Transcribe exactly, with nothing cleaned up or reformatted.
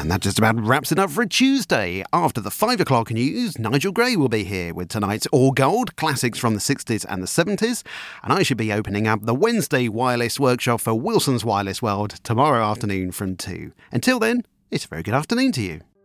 And that just about wraps it up for a Tuesday. After the five o'clock news, Nigel Gray will be here with tonight's All Gold, classics from the sixties and the seventies. And I should be opening up the Wednesday wireless workshop for Wilson's Wireless World tomorrow afternoon from two. Until then, it's a very good afternoon to you.